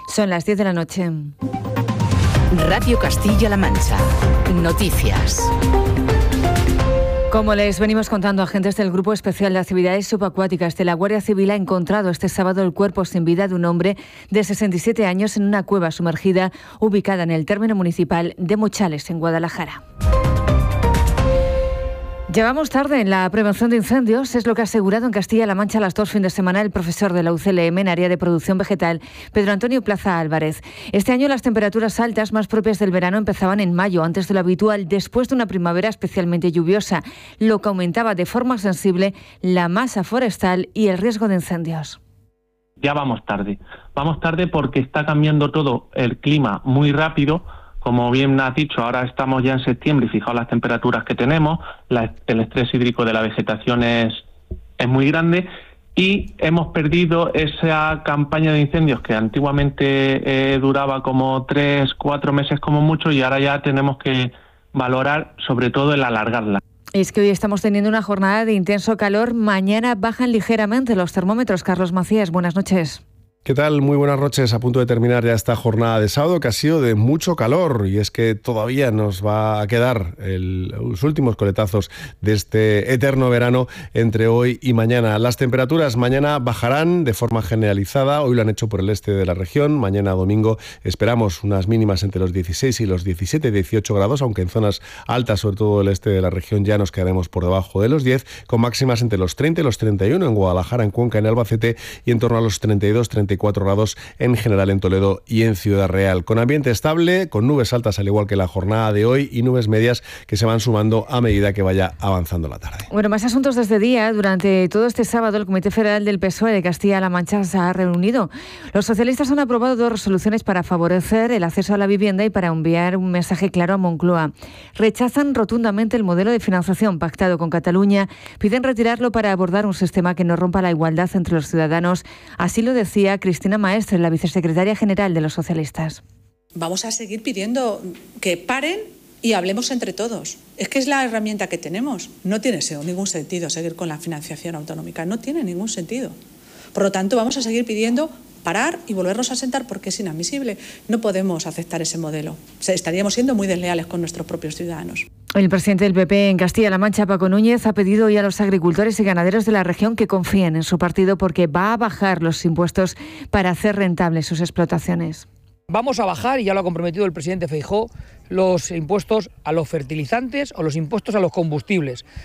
Son las 10 de la noche. Radio Castilla-La Mancha. Noticias. Como les venimos contando, agentes del Grupo Especial de Actividades Subacuáticas de la Guardia Civil ha encontrado este sábado el cuerpo sin vida de un hombre de 67 años en una cueva sumergida ubicada en el término municipal de Mochales, en Guadalajara. Llevamos tarde en la prevención de incendios, es lo que ha asegurado en Castilla-La Mancha las 2 fines de semana el profesor de la UCLM en área de producción vegetal, Pedro Antonio Plaza Álvarez. Este año las temperaturas altas más propias del verano empezaban en mayo, antes de lo habitual, después de una primavera especialmente lluviosa, lo que aumentaba de forma sensible la masa forestal y el riesgo de incendios. Ya vamos tarde porque está cambiando todo el clima muy rápido. Como bien has dicho, ahora estamos ya en septiembre y fijaos las temperaturas que tenemos, el estrés hídrico de la vegetación es muy grande y hemos perdido esa campaña de incendios que antiguamente duraba como 3-4 meses como mucho, y ahora ya tenemos que valorar sobre todo el alargarla. Es que hoy estamos teniendo una jornada de intenso calor, mañana bajan ligeramente los termómetros. Carlos Macías, buenas noches. ¿Qué tal? Muy buenas noches. A punto de terminar ya esta jornada de sábado que ha sido de mucho calor, y es que todavía nos va a quedar los últimos coletazos de este eterno verano entre hoy y mañana. Las temperaturas mañana bajarán de forma generalizada. Hoy lo han hecho por el este de la región. Mañana domingo esperamos unas mínimas entre los 16 y los 17-18 grados, aunque en zonas altas, sobre todo el este de la región, ya nos quedaremos por debajo de los 10, con máximas entre los 30 y los 31 en Guadalajara, en Cuenca, en Albacete, y en torno a los 32-34 grados en general en Toledo y en Ciudad Real. Con ambiente estable, con nubes altas al igual que la jornada de hoy y nubes medias que se van sumando a medida que vaya avanzando la tarde. Bueno, más asuntos desde día. Durante todo este sábado el Comité Federal del PSOE de Castilla-La Mancha se ha reunido. Los socialistas han aprobado 2 resoluciones para favorecer el acceso a la vivienda y para enviar un mensaje claro a Moncloa. Rechazan rotundamente el modelo de financiación pactado con Cataluña. Piden retirarlo para abordar un sistema que no rompa la igualdad entre los ciudadanos. Así lo decía Cristina Maestre, la vicesecretaria general de los socialistas. Vamos a seguir pidiendo que paren y hablemos entre todos. Es que es la herramienta que tenemos. No tiene ningún sentido seguir con la financiación autonómica, no tiene ningún sentido. Por lo tanto, vamos a seguir pidiendo parar y volvernos a sentar porque es inadmisible. No podemos aceptar ese modelo. Estaríamos siendo muy desleales con nuestros propios ciudadanos. El presidente del PP en Castilla-La Mancha, Paco Núñez, ha pedido hoy a los agricultores y ganaderos de la región que confíen en su partido porque va a bajar los impuestos para hacer rentables sus explotaciones. Vamos a bajar, y ya lo ha comprometido el presidente Feijóo, los impuestos a los fertilizantes o los impuestos a los combustibles.